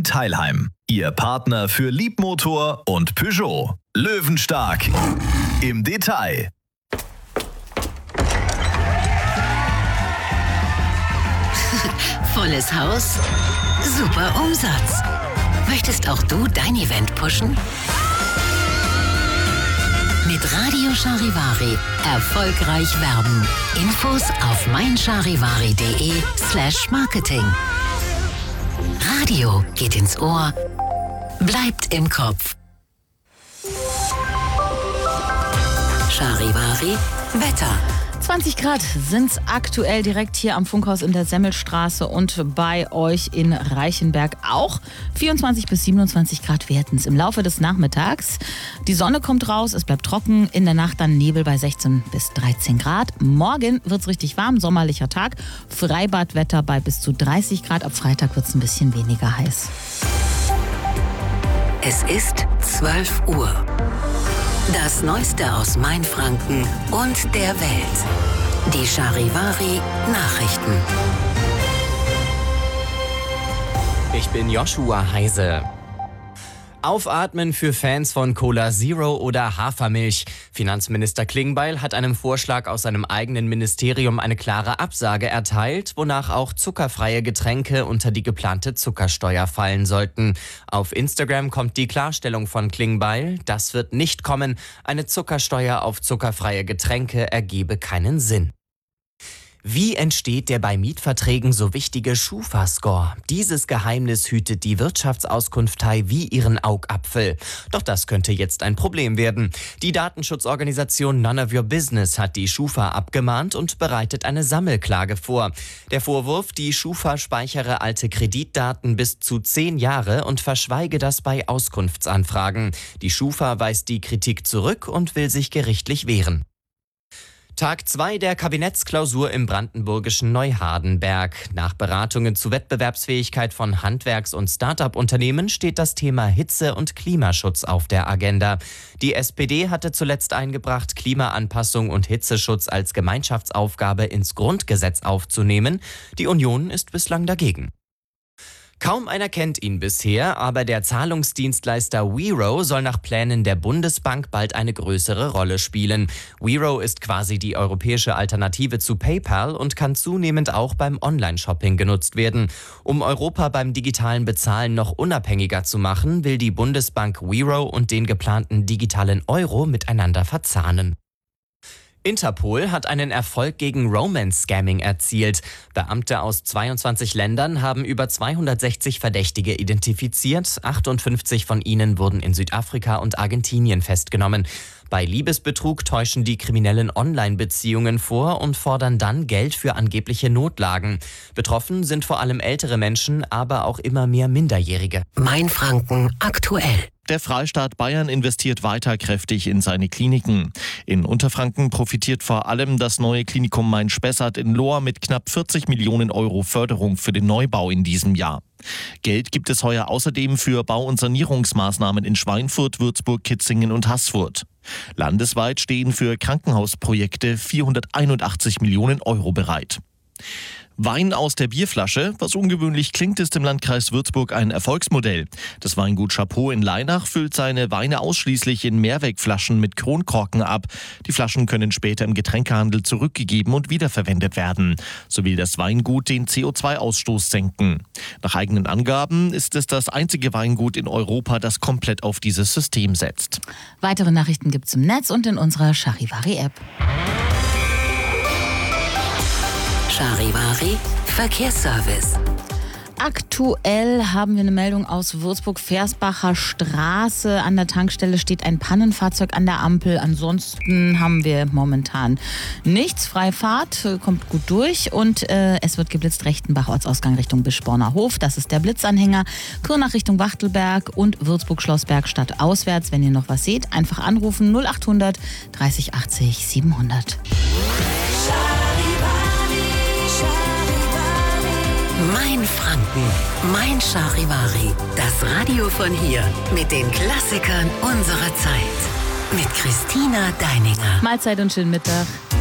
Teilheim. Ihr Partner für Liebmotor und Peugeot. Löwenstark. Im Detail. Volles Haus, super Umsatz. Möchtest auch du dein Event pushen? Mit Radio Charivari erfolgreich werben. Infos auf meincharivari.de/marketing. Radio geht ins Ohr, bleibt im Kopf. Charivari Wetter. 20 Grad sind es aktuell direkt hier am Funkhaus in der Semmelstraße und bei euch in Reichenberg auch. 24 bis 27 Grad werden es im Laufe des Nachmittags. Die Sonne kommt raus, es bleibt trocken. In der Nacht dann Nebel bei 16 bis 13 Grad. Morgen wird es richtig warm, sommerlicher Tag. Freibadwetter bei bis zu 30 Grad. Ab Freitag wird es ein bisschen weniger heiß. Es ist 12 Uhr. Das Neueste aus Mainfranken und der Welt. Die Charivari Nachrichten. Ich bin Joshua Heise. Aufatmen für Fans von Cola Zero oder Hafermilch. Finanzminister Klingbeil hat einem Vorschlag aus seinem eigenen Ministerium eine klare Absage erteilt, wonach auch zuckerfreie Getränke unter die geplante Zuckersteuer fallen sollten. Auf Instagram kommt die Klarstellung von Klingbeil: Das wird nicht kommen. Eine Zuckersteuer auf zuckerfreie Getränke ergebe keinen Sinn. Wie entsteht der bei Mietverträgen so wichtige Schufa-Score? Dieses Geheimnis hütet die Wirtschaftsauskunftei wie ihren Augapfel. Doch das könnte jetzt ein Problem werden. Die Datenschutzorganisation None of Your Business hat die Schufa abgemahnt und bereitet eine Sammelklage vor. Der Vorwurf: die Schufa speichere alte Kreditdaten bis zu 10 Jahre und verschweige das bei Auskunftsanfragen. Die Schufa weist die Kritik zurück und will sich gerichtlich wehren. Tag 2 der Kabinettsklausur im brandenburgischen Neuhardenberg. Nach Beratungen zu Wettbewerbsfähigkeit von Handwerks- und Start-up-Unternehmen steht das Thema Hitze- und Klimaschutz auf der Agenda. Die SPD hatte zuletzt eingebracht, Klimaanpassung und Hitzeschutz als Gemeinschaftsaufgabe ins Grundgesetz aufzunehmen. Die Union ist bislang dagegen. Kaum einer kennt ihn bisher, aber der Zahlungsdienstleister Wero soll nach Plänen der Bundesbank bald eine größere Rolle spielen. Wero ist quasi die europäische Alternative zu PayPal und kann zunehmend auch beim Online-Shopping genutzt werden. Um Europa beim digitalen Bezahlen noch unabhängiger zu machen, will die Bundesbank Wero und den geplanten digitalen Euro miteinander verzahnen. Interpol hat einen Erfolg gegen Romance-Scamming erzielt. Beamte aus 22 Ländern haben über 260 Verdächtige identifiziert. 58 von ihnen wurden in Südafrika und Argentinien festgenommen. Bei Liebesbetrug täuschen die Kriminellen Online-Beziehungen vor und fordern dann Geld für angebliche Notlagen. Betroffen sind vor allem ältere Menschen, aber auch immer mehr Minderjährige. Mainfranken aktuell. Der Freistaat Bayern investiert weiter kräftig in seine Kliniken. In Unterfranken profitiert vor allem das neue Klinikum Main-Spessart in Lohr mit knapp 40 Millionen Euro Förderung für den Neubau in diesem Jahr. Geld gibt es heuer außerdem für Bau- und Sanierungsmaßnahmen in Schweinfurt, Würzburg, Kitzingen und Haßfurt. Landesweit stehen für Krankenhausprojekte 481 Millionen Euro bereit. Wein aus der Bierflasche, was ungewöhnlich klingt, ist im Landkreis Würzburg ein Erfolgsmodell. Das Weingut Chapeau in Leinach füllt seine Weine ausschließlich in Mehrwegflaschen mit Kronkorken ab. Die Flaschen können später im Getränkehandel zurückgegeben und wiederverwendet werden. So will das Weingut den CO2-Ausstoß senken. Nach eigenen Angaben ist es das einzige Weingut in Europa, das komplett auf dieses System setzt. Weitere Nachrichten gibt's im Netz und in unserer Charivari-App. Charivari Verkehrsservice. Aktuell haben wir eine Meldung aus Würzburg-Versbacher Straße. An der Tankstelle steht ein Pannenfahrzeug an der Ampel. Ansonsten haben wir momentan nichts. Freie Fahrt, kommt gut durch. Und es wird geblitzt Rechtenbach, Ortsausgang Richtung Bischborner Hof. Das ist der Blitzanhänger. Kürnach Richtung Wachtelberg und Würzburg-Schlossberg stadtauswärts. Wenn ihr noch was seht, einfach anrufen 0800 30 80 700. Mainfranken, Mein Charivari. Das Radio von hier mit den Klassikern unserer Zeit. Mit Christina Deininger. Mahlzeit und schönen Mittag.